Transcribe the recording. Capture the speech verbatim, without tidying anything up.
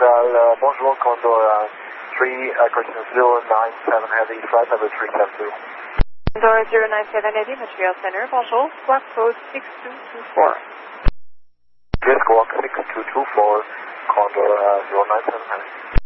Montreal, uh, bonjour, Condor uh, three, uh, correction zero nine seven Heavy, flight number three seven two. Condor zero nine seven Heavy, Montreal Center, bonjour, squawk code six two two four. Yes, squawk six two two four, Condor uh, zero nine seven Heavy.